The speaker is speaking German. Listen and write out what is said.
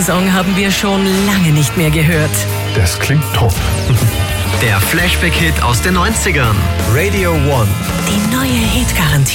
Song haben wir schon lange nicht mehr gehört. Das klingt top. Der Flashback-Hit aus den 90ern. Radio One. Die neue Hitgarantie.